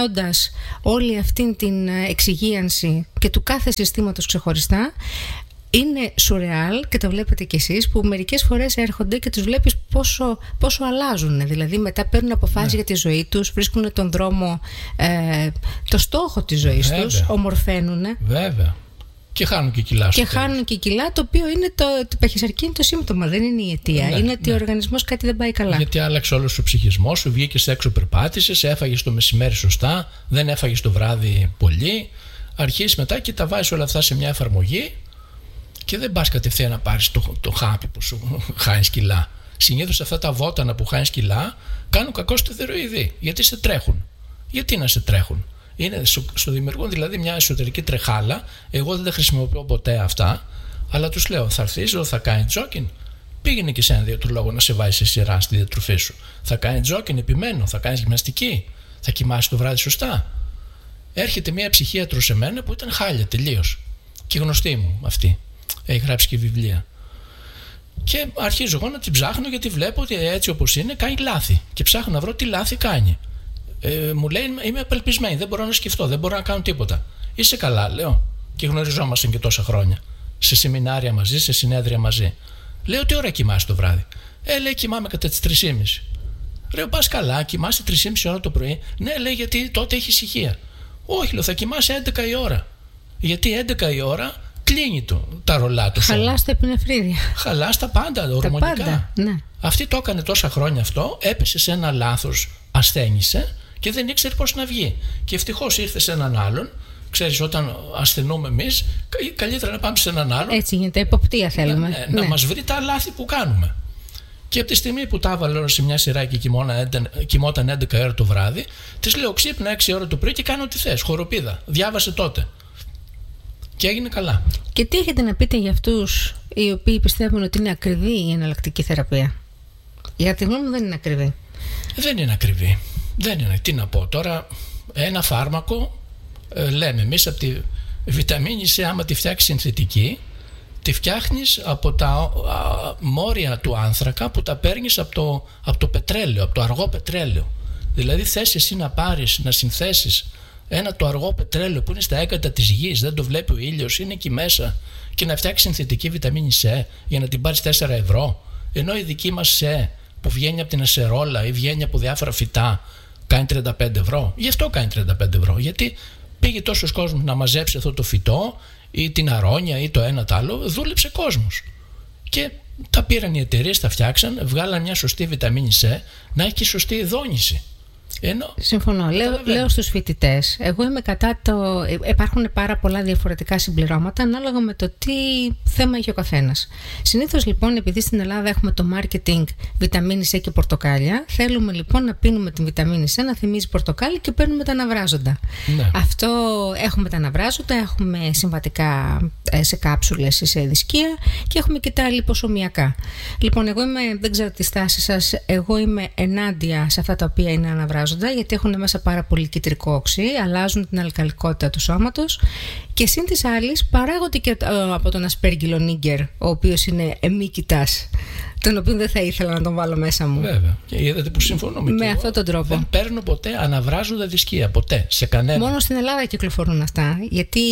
S2: όλη αυτή την εξυγίανση και του κάθε συστήματος ξεχωριστά, είναι σουρεάλ, και το βλέπετε κι εσείς, που μερικές φορές έρχονται και τους βλέπεις πόσο αλλάζουν. Δηλαδή μετά παίρνουν αποφάσεις για τη ζωή τους, βρίσκουν τον δρόμο, το στόχο της ζωής τους, ομορφαίνουν.
S1: Βέβαια. Και χάνουν και κιλά.
S2: Και χάνουν και κιλά, το οποίο είναι το παχυσαρκία, είναι το σύμπτωμα, δεν είναι η αιτία. Είναι ότι ο οργανισμός κάτι δεν πάει καλά.
S1: Γιατί άλλαξε όλο ο ψυχισμός σου, βγήκες έξω, περπάτησες, έφαγες το μεσημέρι σωστά, δεν έφαγες το βράδυ πολύ. Αρχίζεις μετά και τα βάζεις όλα αυτά σε μια εφαρμογή και δεν πας κατευθείαν να πάρεις το χάπι που σου χάνεις κιλά. Συνήθως αυτά τα βότανα που χάνεις κιλά κάνουν κακό στο θηροειδή. Γιατί σε τρέχουν. Γιατί να σε τρέχουν. Στο δημιουργούν δηλαδή μια εσωτερική τρεχάλα. Εγώ δεν τα χρησιμοποιώ ποτέ αυτά, αλλά τους λέω: θα έρθεις εδώ, θα κάνει τζόκιν. Πήγαινε και σε έναν διατρολόγο να σε βάζει σε σειρά στη διατροφή σου. Θα κάνει τζόκιν, επιμένω, θα κάνει γυμναστική, θα κοιμάσαι το βράδυ σωστά. Έρχεται μια ψυχίατρο σε μένα που ήταν χάλια τελείως. Και γνωστή μου αυτή. Έχει γράψει και βιβλία. Και αρχίζω εγώ να την ψάχνω, γιατί βλέπω ότι έτσι όπως είναι κάνει λάθη. Και ψάχνω να βρω τι λάθη κάνει. Μου λέει: είμαι απελπισμένη, δεν μπορώ να σκεφτώ, δεν μπορώ να κάνω τίποτα. Είσαι καλά, λέω. Και γνωριζόμασταν και τόσα χρόνια. Σε σεμινάρια μαζί, σε συνέδρια μαζί. Λέω: τι ώρα κοιμάσαι το βράδυ? Λέει: κοιμάμαι κατά τις 3:30. Λέω: πας καλά, κοιμάσαι 3:30 ώρα το πρωί? Ναι, λέει, γιατί τότε έχει ησυχία. Όχι, λέω, θα κοιμάσαι 11 η ώρα. Γιατί 11 η ώρα κλείνει τα ρολά του.
S2: Χαλά στα επινεφρίδια.
S1: Χαλά τα πάντα, ορμονικά.
S2: Πάντα, ναι.
S1: Αυτή το έκανε τόσα χρόνια αυτό, έπεσε σε ένα λάθος, ασθένησε και δεν ήξερε πώς να βγει. Και ευτυχώς ήρθε σε έναν άλλον. Ξέρεις, όταν ασθενούμε εμείς, καλύτερα να πάμε σε έναν άλλον.
S2: Έτσι γίνεται, εποπτεία θέλουμε.
S1: Να μας βρει τα λάθη που κάνουμε. Και από τη στιγμή που τα έβαλε σε μια σειρά και κοιμόταν 11 ώρα το βράδυ, της λέω: ξύπνα 6 ώρα το πρωί και κάνω ό,τι θες. Χοροπίδα. Διάβασε τότε. Και έγινε καλά.
S2: Και τι έχετε να πείτε για αυτούς οι οποίοι πιστεύουν ότι είναι ακριβή η εναλλακτική θεραπεία? Για τη γνώμη μου δεν είναι ακριβή.
S1: Δεν είναι ακριβή. Δεν είναι. Τι να πω τώρα, ένα φάρμακο, λέμε εμείς από τη βιταμίνη C, άμα τη φτιάξει συνθετική, τη φτιάχνεις από τα μόρια του άνθρακα που τα παίρνεις από το πετρέλαιο, από το αργό πετρέλαιο. Δηλαδή θες εσύ να πάρεις, να συνθέσεις το αργό πετρέλαιο που είναι στα έγκατα της γης, δεν το βλέπει ο ήλιος, είναι εκεί μέσα, και να φτιάξει συνθετική βιταμίνη C για να την πάρεις 4 ευρώ, ενώ η δική μας C που βγαίνει από την ασερόλα ή βγαίνει από διάφορα φυτά κάνει 35 ευρώ. Γι' αυτό κάνει 35 ευρώ, γιατί πήγε τόσος κόσμος να μαζέψει αυτό το φυτό ή την αρώνια ή το ένα το άλλο, δούλεψε κόσμος. Και τα πήραν οι εταιρείες, τα φτιάξαν, βγάλαν μια σωστή βιταμίνη C, να έχει και σωστή δόνηση.
S2: Συμφωνώ. Λέω στους φοιτητές, εγώ είμαι κατά υπάρχουν πάρα πολλά διαφορετικά συμπληρώματα ανάλογα με το τι θέμα έχει ο καθένας. Συνήθως λοιπόν, επειδή στην Ελλάδα έχουμε το marketing βιταμίνη C και πορτοκάλια, θέλουμε λοιπόν να πίνουμε την βιταμίνη C να θυμίζει πορτοκάλι και παίρνουμε τα αναβράζοντα. Ναι. Αυτό, έχουμε τα αναβράζοντα, έχουμε συμβατικά σε κάψουλες ή σε δισκία και έχουμε και τα λιποσωμιακά. Λοιπόν, δεν ξέρω τη στάση σας, εγώ είμαι ενάντια σε αυτά τα οποία είναι αναβράζοντα, γιατί έχουν μέσα πάρα πολύ κυτρικό οξύ, αλλάζουν την αλκαλικότητα του σώματος και σύν της άλλης παράγονται και από τον ασπέργυλο νίγκερ, ο οποίος είναι εμίκητας, τον οποίο δεν θα ήθελα να τον βάλω μέσα μου.
S1: Βέβαια. Και είδατε που συμφωνώ με
S2: αυτόν τον τρόπο.
S1: Δεν παίρνω ποτέ αναβράζοντα δισκία, ποτέ, σε κανένα.
S2: Μόνο στην Ελλάδα κυκλοφορούν αυτά, γιατί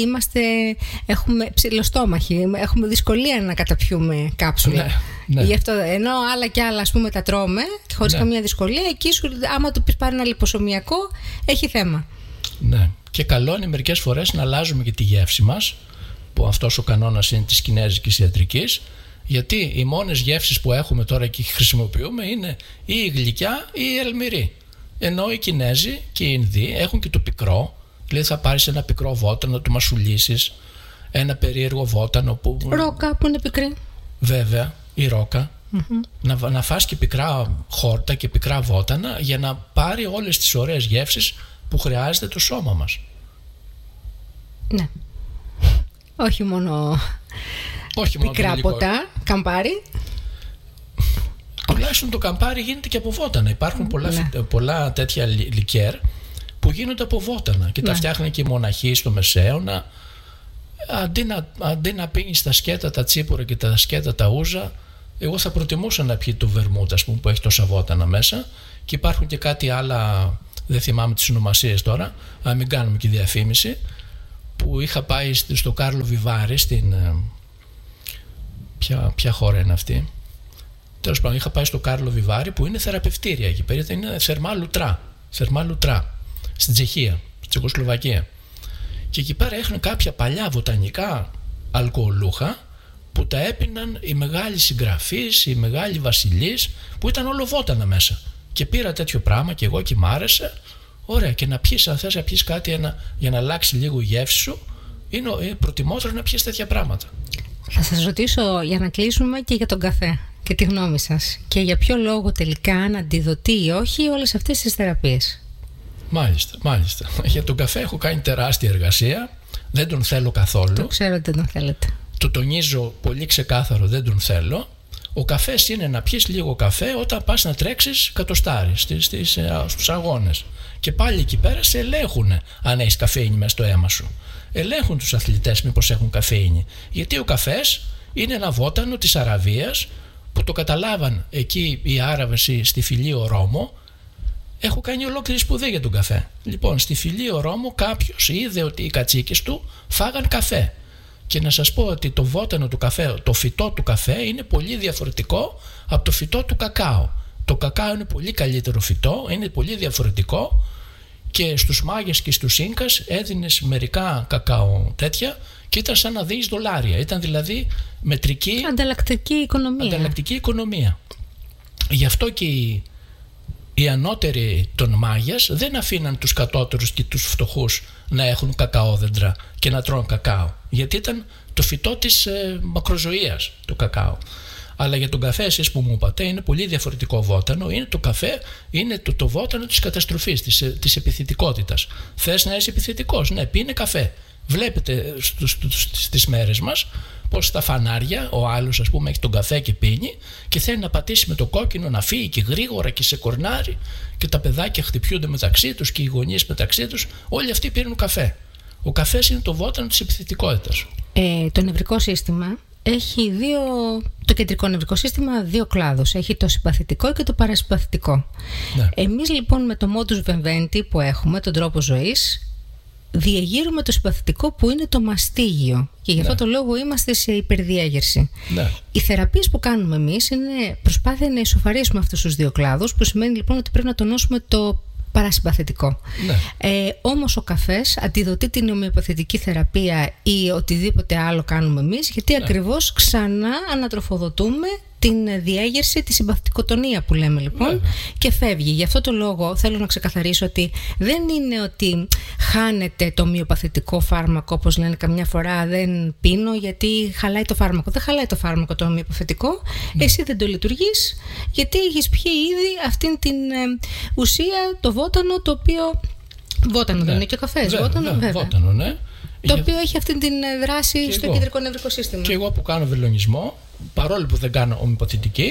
S2: έχουμε ψηλοστόμαχοι, έχουμε δυσκολία να καταπιούμε κάψουλα. Ναι. Γι' αυτό, ενώ άλλα και άλλα ας πούμε τα τρώμε χωρίς καμία δυσκολία, εκεί άμα του πεις πάρει ένα λιποσωμιακό, έχει θέμα.
S1: Ναι. Και καλό είναι μερικές φορές να αλλάζουμε και τη γεύση μας, που αυτός ο κανόνας είναι της κινέζικης ιατρικής, γιατί οι μόνες γεύσεις που έχουμε τώρα και χρησιμοποιούμε είναι ή η γλυκιά ή η ελμυρή. Ενώ οι Κινέζοι και οι Ινδοί έχουν και το πικρό, δηλαδή θα πάρεις ένα πικρό βότανο, να το μασουλήσεις, ένα περίεργο βότανο που...
S2: Ρόκα που είναι πικρή.
S1: Βέβαια, η ρόκα. Να φας και πικρά χόρτα και πικρά βότανα για να πάρει όλες τις ωραίες γεύσεις που χρειάζεται το σώμα μας.
S2: Ναι. Όχι μόνο πικρά ποτά, καμπάρι.
S1: Τουλάχιστον το καμπάρι γίνεται και από βότανα. Υπάρχουν πολλά τέτοια λικέρ που γίνονται από βότανα και τα φτιάχνουν και οι μοναχοί στο Μεσαίωνα. Αντί να πίνεις τα σκέτα τα τσίπουρα και τα σκέτα τα ούζα, εγώ θα προτιμούσα να πιει το βερμούτ, ας πούμε, που έχει τόσα βότανα μέσα, και υπάρχουν και κάτι άλλα δεν θυμάμαι τις ονομασίες τώρα, αλλά μην κάνουμε και διαφήμιση, που είχα πάει στο Κάρλο Βιβάρι, στην... Ποια χώρα είναι αυτή? Τέλος πάντων, είχα πάει στο Κάρλο Βιβάρι, που είναι θεραπευτήρια εκεί πέρα, είναι θερμά λουτρά, στην Τσεχία, στην Τσεχοσλοβακία. Και εκεί πέρα έχουν κάποια παλιά βοτανικά αλκοολούχα που τα έπιναν οι μεγάλοι συγγραφείς, οι μεγάλοι βασιλείς, που ήταν όλο βότανα μέσα. Και πήρα τέτοιο πράγμα και εγώ και μ' άρεσε. Ωραία, και να πιεις, αν θες να πιεις κάτι για να αλλάξει λίγο η γεύση σου, είναι προτιμότερο να πιεις τέτοια πράγματα.
S2: Θα σας ρωτήσω για να κλείσουμε και για τον καφέ και τη γνώμη σας. Και για ποιο λόγο τελικά να αντιδοτεί ή όχι όλες αυτές τις θεραπείες.
S1: Μάλιστα. Για τον καφέ έχω κάνει τεράστια εργασία. Δεν τον θέλω καθόλου.
S2: Το ξέρω ότι δεν τον θέλετε.
S1: Το τονίζω πολύ ξεκάθαρο, δεν τον θέλω. Ο καφές είναι να πιεις λίγο καφέ όταν πας να τρέξεις κατοστάρι στους αγώνες. Και πάλι εκεί πέρα σε ελέγχουν αν έχεις καφέινη μέσα στο αίμα σου. Ελέγχουν τους αθλητές μήπως έχουν καφέινη. Γιατί ο καφές είναι ένα βότανο της Αραβίας που το καταλάβαν εκεί οι Άραβες στη Φιλίο Ρώμο. Έχω κάνει ολόκληρη σπουδή για τον καφέ. Λοιπόν, στη Φιλίο Ρώμο κάποιος είδε ότι οι κατσίκες του φάγαν καφέ. Και να σας πω ότι το βότανο του καφέ, το φυτό του καφέ είναι πολύ διαφορετικό από το φυτό του κακάο. Το κακάο είναι πολύ καλύτερο φυτό, είναι πολύ διαφορετικό, και στους Μάγες και στους Ίνκας έδινες μερικά κακάο τέτοια και ήταν σαν να δεις δολάρια. Ήταν δηλαδή μετρική ανταλλακτική οικονομία. Γι' αυτό και οι ανώτεροι των Μάγιας δεν αφήναν τους κατώτερους και τους φτωχούς να έχουν κακαόδεντρα και να τρώνε κακάο, γιατί ήταν το φυτό της μακροζωίας το κακάο. Αλλά για τον καφέ, εσείς που μου είπατε, είναι πολύ διαφορετικό βότανο. Είναι το καφέ, είναι το βότανο της καταστροφής, της επιθετικότητας. Θες να είσαι επιθετικός? Ναι, πίνε καφέ. Βλέπετε στις μέρες μας πως στα φανάρια ο άλλος, ας πούμε, έχει τον καφέ και πίνει και θέλει να πατήσει με το κόκκινο, να φύγει και γρήγορα και σε κορνάρι, και τα παιδάκια χτυπιούνται μεταξύ τους και οι γονείς μεταξύ τους. Όλοι αυτοί πίνουν καφέ. Ο καφές είναι το βότανο της επιθετικότητας.
S2: Το νευρικό σύστημα έχει το κεντρικό νευρικό σύστημα δύο κλάδους. Έχει το συμπαθητικό και το παρασυμπαθητικό. Ναι. Εμείς λοιπόν με το modus vivendi που έχουμε, τον τρόπο ζωής, διεγείρουμε το συμπαθητικό που είναι το μαστίγιο, και γι' αυτό το λόγο είμαστε σε υπερδιέγερση. Ναι. Οι θεραπείες που κάνουμε εμείς είναι προσπάθεια να ισοφαρίσουμε αυτούς τους δύο κλάδους, που σημαίνει λοιπόν ότι πρέπει να τονώσουμε το παρασυμπαθητικό. Ναι. Όμως ο καφές αντιδοτεί την ομοιοπαθητική θεραπεία ή οτιδήποτε άλλο κάνουμε εμείς, γιατί ακριβώς ξανά ανατροφοδοτούμε την διέγερση, τη συμπαθητικοτονία που λέμε λοιπόν, και φεύγει. Γι' αυτό το λόγο θέλω να ξεκαθαρίσω ότι δεν είναι ότι χάνεται το ομοιοπαθητικό φάρμακο, όπως λένε καμιά φορά, δεν πίνω γιατί χαλάει το φάρμακο. Δεν χαλάει το φάρμακο το ομοιοπαθητικό, εσύ δεν το λειτουργείς γιατί έχεις πιει ήδη αυτήν την ουσία, το βότανο, το οποίο... Βότανο δεν είναι και ο καφές,
S1: βότανο, ναι.
S2: Το οποίο έχει αυτή την δράση στο κεντρικό νευρικό σύστημα.
S1: Και εγώ που κάνω βελονισμό, παρόλο που δεν κάνω ομοιοπαθητική,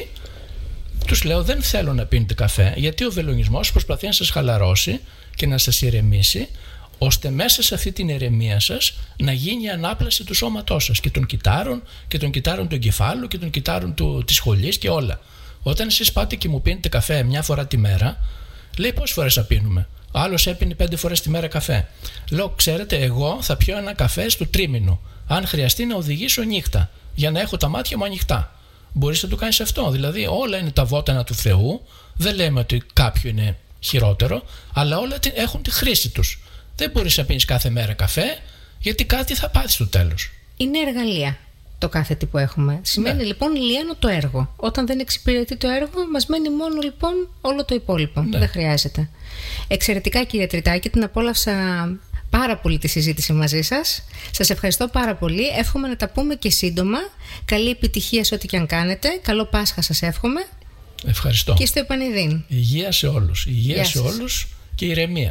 S1: τους λέω δεν θέλω να πίνετε καφέ, γιατί ο βελονισμός προσπαθεί να σας χαλαρώσει και να σας ηρεμήσει, ώστε μέσα σε αυτή την ηρεμία σας να γίνει η ανάπλαση του σώματός σας και των κυτάρων και των κυτάρων του εγκεφάλου και των κυτάρων της σχολής και όλα. Όταν εσείς πάτε και μου πίνετε καφέ μια φορά τη μέρα, λέει πόσες φορές θα πίνουμε? Άλλος έπινε 5 φορές τη μέρα καφέ. Λέω, ξέρετε, εγώ θα πιω ένα καφέ στο τρίμηνο, αν χρειαστεί να οδηγήσω νύχτα, για να έχω τα μάτια μου ανοιχτά. Μπορείς να το κάνεις αυτό. Δηλαδή, όλα είναι τα βότανα του Θεού. Δεν λέμε ότι κάποιο είναι χειρότερο, αλλά όλα έχουν τη χρήση τους. Δεν μπορείς να πίνεις κάθε μέρα καφέ, γιατί κάτι θα πάθεις στο τέλος.
S2: Είναι εργαλεία το κάθε τι που έχουμε. Σημαίνει λοιπόν λιένω το έργο. Όταν δεν εξυπηρετεί το έργο, μας μένει μόνο λοιπόν όλο το υπόλοιπο. Δεν χρειάζεται. Εξαιρετικά, κύριε Τριτάκη, την απόλαυσα πάρα πολύ τη συζήτηση μαζί σας. Σας ευχαριστώ πάρα πολύ. Εύχομαι να τα πούμε και σύντομα. Καλή επιτυχία σε ό,τι και αν κάνετε. Καλό Πάσχα σας εύχομαι.
S1: Ευχαριστώ.
S2: Και στο επανειδήν.
S1: Υγεία σε όλους. Υγεία σε όλους και ηρεμία.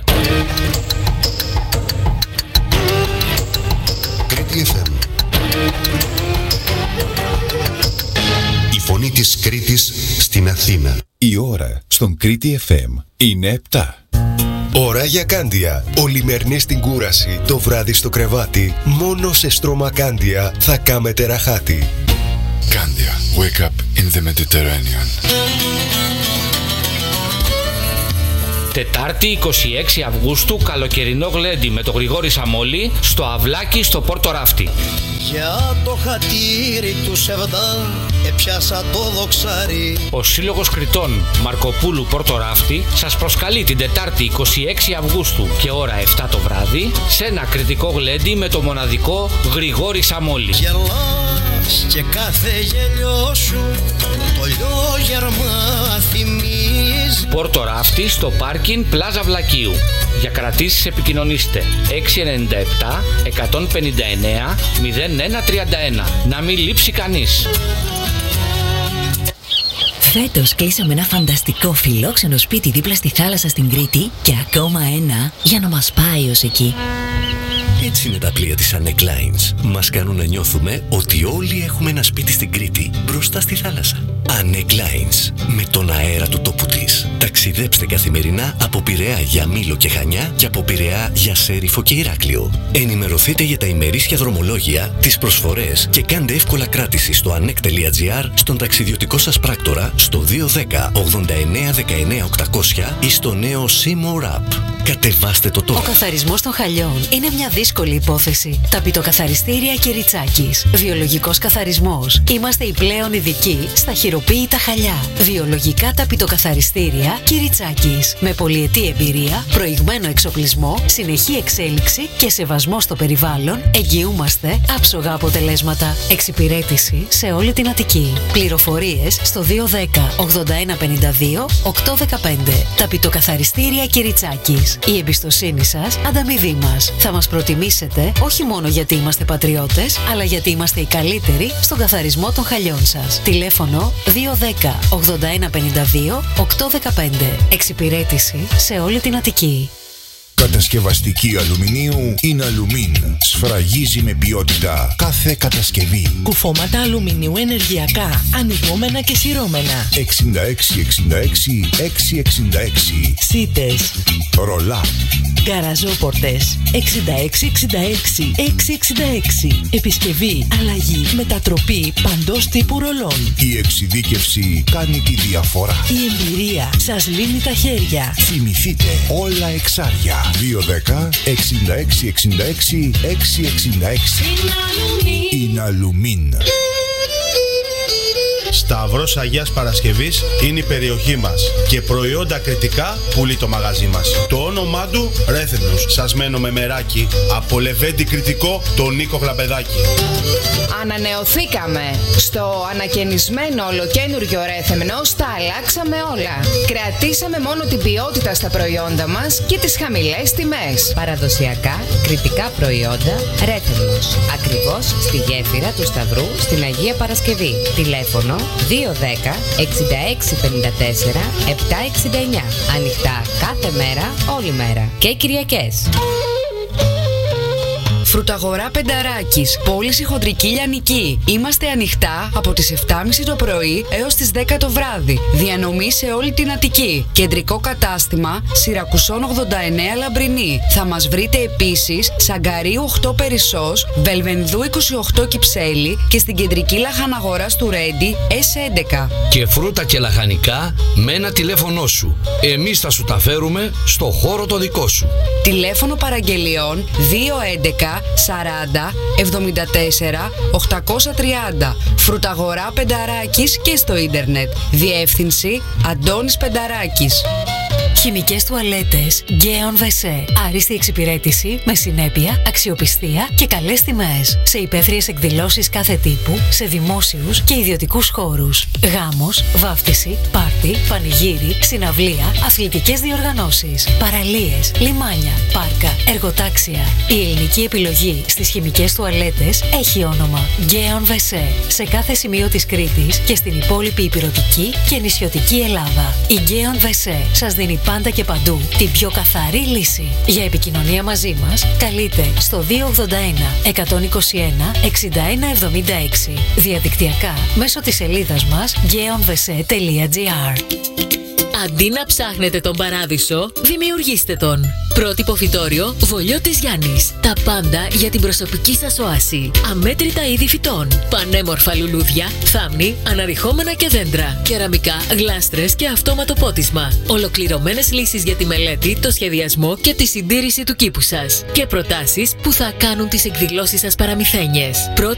S3: Κρήτη FM. Η φωνή της Κρήτης στην Αθήνα.
S4: Η ώρα στον Κρήτη FM είναι 7.
S3: Ώρα για Κάντια. Ολημερινή στην κούραση, το βράδυ στο κρεβάτι. Μόνο σε στρωμακάντια θα κάμετε ραχάτι.
S4: Κάντια. Wake up in the Mediterranean.
S5: Τετάρτη 26 Αυγούστου, καλοκαιρινό γλέντι με το Γρηγόρη Σαμόλη στο Αυλάκι στο Πόρτο Ράφτη.
S6: Για το χατήρι του Σεβδά έπιασα το δοξάρι.
S5: Ο Σύλλογος Κρητών Μαρκοπούλου Πόρτο Ράφτη σας προσκαλεί την Τετάρτη 26 Αυγούστου και ώρα 7 το βράδυ σε ένα κριτικό γλέντι με το μοναδικό Γρηγόρη Σαμόλη.
S6: Γελάς και κάθε γέλιο σου το λιόγερμα θυμίζει.
S5: Πόρτο Ράφτη στο πάρκιν Πλάζα Βλακίου. Για κρατήσεις επικοινωνήστε 697 159 0131. Να μην λείψει κανείς.
S7: Φέτος κλείσαμε ένα φανταστικό φιλόξενο σπίτι δίπλα στη θάλασσα στην Κρήτη και ακόμα ένα για να μας πάει ως εκεί.
S8: Έτσι είναι τα πλοία της Anek Lines. Μας κάνουν να νιώθουμε ότι όλοι έχουμε ένα σπίτι στην Κρήτη, μπροστά στη θάλασσα. Anek Lines, με τον αέρα του τόπου της. Ταξιδέψτε καθημερινά από Πειραιά για Μήλο και Χανιά και από Πειραιά για Σέριφο και Ηράκλειο. Ενημερωθείτε για τα ημερήσια δρομολόγια, τις προσφορές και κάντε εύκολα κράτηση στο anek.gr, στον ταξιδιωτικό σας πράκτορα, στο 210 89 19 800 ή στο νέο Seymour App. Κατεβάστε το τώρα.
S7: Ο καθαρισμός των χαλιών είναι μια δύσκολη υπόθεση. Ταπητοκαθαριστήρια Κυριτσάκης. Βιολογικός καθαρισμός. Είμαστε οι πλέον ειδικοί στα χειροποίητα χαλιά. Βιολογικά ταπητοκαθαριστήρια Κυριτσάκης. Με πολυετή εμπειρία, προηγμένο εξοπλισμό, συνεχή εξέλιξη και σεβασμό στο περιβάλλον, εγγυούμαστε άψογα αποτελέσματα. Εξυπηρέτηση σε όλη την Αττική. Πληροφορίες στο 210 81 52 815. Ταπητοκαθαριστήρια Κυριτσάκης. Η εμπιστοσύνη σας, ανταμοιβή μας. Θα μας προτιμήσετε όχι μόνο γιατί είμαστε πατριώτες, αλλά γιατί είμαστε οι καλύτεροι στον καθαρισμό των χαλιών σας. Τηλέφωνο 210 81 52 815. Εξυπηρέτηση σε όλη την Αττική.
S9: Κατασκευαστική αλουμινίου είναι Αλουμίν. Σφραγίζει με ποιότητα κάθε κατασκευή.
S10: Κουφώματα αλουμινίου ενεργειακά, ανοιγόμενα και σειρώμενα.
S9: 6666 666.
S10: Σίτες.
S9: Ρολά.
S10: Γκαραζόπορτες. 6666 666. Επισκευή, αλλαγή, μετατροπή παντός τύπου ρολών.
S9: Η εξειδίκευση κάνει τη διαφορά.
S10: Η εμπειρία σας λύνει τα χέρια.
S9: Θυμηθείτε, όλα εξάρια. 210 6666 666. Είναι Αλουμίν.
S11: Σταυρός Αγίας Παρασκευής είναι η περιοχή μας και προϊόντα κριτικά πουλεί το μαγαζί μας. Το όνομά του Ρέθεμνος. Σας μένω με μεράκι από Λεβέντη Κριτικό, τον Νίκο Γλαμπεδάκη.
S12: Ανανεωθήκαμε. Στο ανακαινισμένο ολοκένουργιο Ρέθεμνος τα αλλάξαμε όλα. Κρατήσαμε μόνο την ποιότητα στα προϊόντα μας και τις χαμηλές τιμές.
S13: Παραδοσιακά κριτικά προϊόντα Ρέθεμνος. Ακριβώς στη γέφυρα του Σταυρού στην Αγία Παρασκευή. Τηλέφωνο 210 66 54 769. Ανοιχτά κάθε μέρα, όλη μέρα. Και Κυριακές.
S12: Φρουταγορά Πενταράκης, πώληση χοντρική λιανική. Είμαστε ανοιχτά από τις 7.30 το πρωί έως τις 10 το βράδυ. Διανομή σε όλη την Αττική. Κεντρικό κατάστημα Σιρακουσών 89 Λαμπρινή. Θα μας βρείτε επίσης Σαγκαρίου 8 Περισσός, Βελβενδού 28 Κυψέλη και στην κεντρική λαχαναγοράς του Ρέντι S11.
S14: Και φρούτα και λαχανικά με ένα τηλέφωνό σου. Εμείς θα σου τα φέρουμε στο χώρο το δικό σου.
S12: Τηλέφωνο παραγγελιών 211 40 74 830. Φρουταγορά Πενταράκης και στο ίντερνετ. Διεύθυνση Αντώνης Πενταράκης.
S7: Χημικές τουαλέτες Γκέον Βεσέ. Άριστη εξυπηρέτηση με συνέπεια, αξιοπιστία και καλές τιμές. Σε υπαίθριες εκδηλώσεις κάθε τύπου, σε δημόσιους και ιδιωτικούς χώρους. Γάμος, βάφτιση, πάρτι, πανηγύρι, συναυλία, αθλητικές διοργανώσεις, παραλίες, λιμάνια, πάρκα, εργοτάξια. Η ελληνική επιλογή στις χημικές τουαλέτες έχει όνομα Γκέον Βεσέ. Σε κάθε σημείο της Κρήτης και στην υπόλοιπη υπηρωτική και νησιωτική Ελλάδα. Η Γκέον Βεσέ σας δίνει πάντα και παντού την πιο καθαρή λύση. Για επικοινωνία μαζί μας, καλείτε στο 281 121 61 76. Διαδικτυακά μέσω της σελίδας μας geonvese.gr.
S15: Αντί να ψάχνετε τον παράδεισο, δημιουργήστε τον. Πρότυπο φυτόριο Βολιό της Γιάννης. Τα πάντα για την προσωπική σας οάση. Αμέτρητα είδη φυτών. Πανέμορφα λουλούδια, θάμνη, αναρριχόμενα και δέντρα. Κεραμικά, γλάστρες και αυτόματο πότισμα. Ολοκληρωμένες λύσεις για τη μελέτη, το σχεδιασμό και τη συντήρηση του κήπου σας. Και προτάσεις που θα κάνουν τις εκδηλώσεις σας παραμυθένιες.